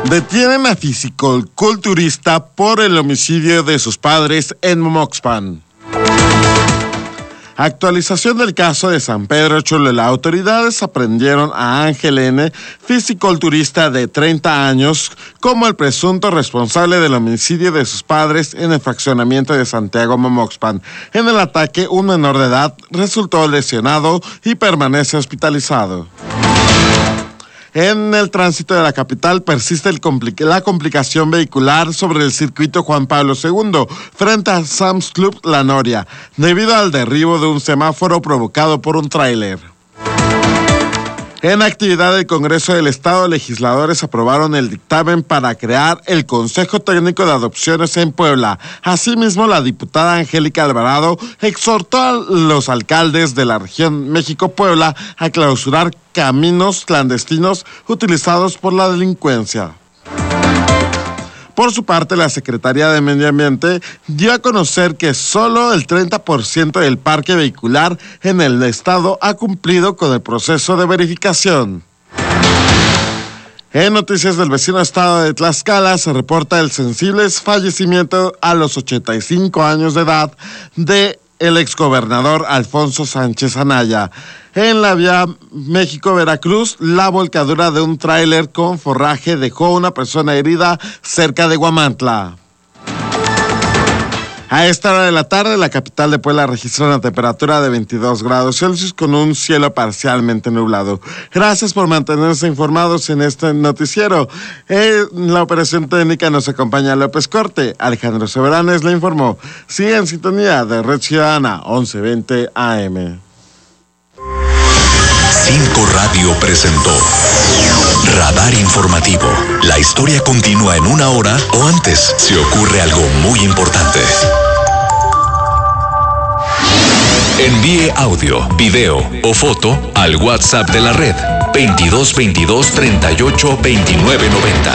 Detienen a fisicoculturista por el homicidio de sus padres en Momoxpan. Actualización del caso de San Pedro Cholula. Autoridades aprendieron a Ángel N., fisiculturista de 30 años, como el presunto responsable del homicidio de sus padres en el fraccionamiento de Santiago Momoxpan. En el ataque, un menor de edad resultó lesionado y permanece hospitalizado. En el tránsito de la capital persiste la complicación vehicular sobre el circuito Juan Pablo II frente a Sam's Club La Noria, debido al derribo de un semáforo provocado por un tráiler. En actividad del Congreso del Estado, legisladores aprobaron el dictamen para crear el Consejo Técnico de Adopciones en Puebla. Asimismo, la diputada Angélica Alvarado exhortó a los alcaldes de la región México-Puebla a clausurar caminos clandestinos utilizados por la delincuencia. Por su parte, la Secretaría de Medio Ambiente dio a conocer que solo el 30% del parque vehicular en el estado ha cumplido con el proceso de verificación. En noticias del vecino estado de Tlaxcala se reporta el sensible fallecimiento a los 85 años de edad de el exgobernador Alfonso Sánchez Anaya. En la vía México-Veracruz, la volcadura de un tráiler con forraje dejó a una persona herida cerca de Huamantla. A esta hora de la tarde, la capital de Puebla registró una temperatura de 22 grados Celsius con un cielo parcialmente nublado. Gracias por mantenerse informados en este noticiero. En la operación técnica nos acompaña López Corte. Alejandro Soberanes le informó. Sigue en sintonía de Red Ciudadana 1120 AM. 5 Radio presentó Radar Informativo. La historia continúa en una hora o antes si ocurre algo muy importante. Envíe audio, video o foto al WhatsApp de la red 2222 38 29 90.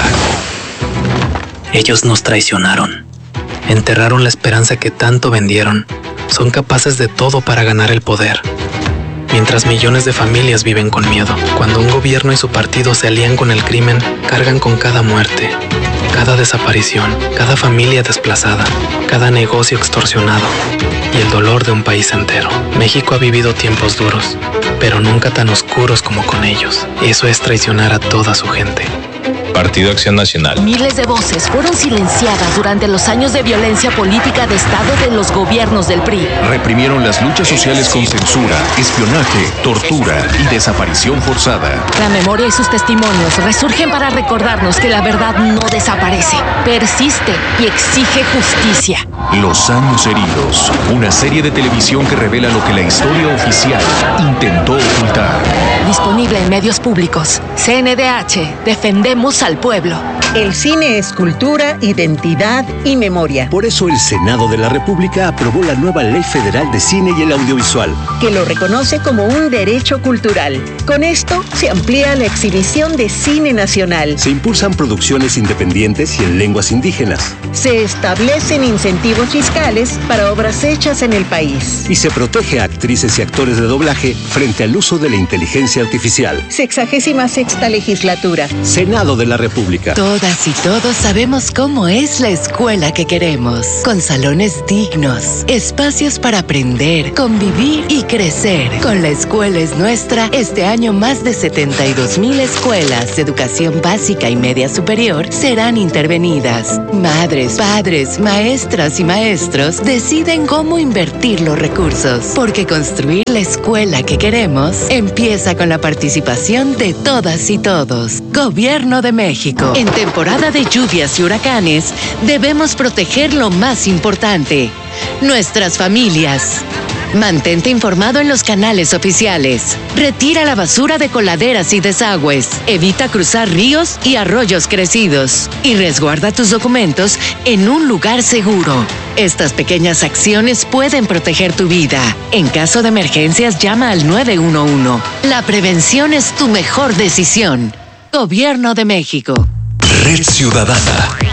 Ellos nos traicionaron. Enterraron la esperanza que tanto vendieron. Son capaces de todo para ganar el poder. Mientras millones de familias viven con miedo. Cuando un gobierno y su partido se alían con el crimen, cargan con cada muerte, cada desaparición, cada familia desplazada, cada negocio extorsionado y el dolor de un país entero. México ha vivido tiempos duros, pero nunca tan oscuros como con ellos. Eso es traicionar a toda su gente. Partido Acción Nacional. Miles de voces fueron silenciadas durante los años de violencia política de Estado de los gobiernos del PRI. Reprimieron las luchas sociales con censura, espionaje, tortura y desaparición forzada. La memoria y sus testimonios resurgen para recordarnos que la verdad no desaparece, persiste y exige justicia. Los años heridos, una serie de televisión que revela lo que la historia oficial intentó ocultar. Disponible en medios públicos. CNDH, defendemos al pueblo. El cine es cultura, identidad y memoria. Por eso el Senado de la República aprobó la nueva Ley Federal de Cine y el Audiovisual, que lo reconoce como un derecho cultural. Con esto se amplía la exhibición de cine nacional. Se impulsan producciones independientes y en lenguas indígenas. Se establecen incentivos fiscales para obras hechas en el país. Y se protege a actrices y actores de doblaje frente al uso de la inteligencia artificial. 66ª legislatura. Senado de la República. Todas y todos sabemos cómo es la escuela que queremos. Con salones dignos, espacios para aprender, convivir y crecer. Con La Escuela es Nuestra, este año más de 72,000 escuelas de educación básica y media superior serán intervenidas. Madres, padres, maestras y maestros deciden cómo invertir los recursos. Porque construir la escuela que queremos empieza con la participación de todas y todos. Gobierno de México. En temporada de lluvias y huracanes, debemos proteger lo más importante: nuestras familias. Mantente informado en los canales oficiales. Retira la basura de coladeras y desagües. Evita cruzar ríos y arroyos crecidos. Y resguarda tus documentos en un lugar seguro. Estas pequeñas acciones pueden proteger tu vida. En caso de emergencias, llama al 911. La prevención es tu mejor decisión. Gobierno de México. Red Ciudadana.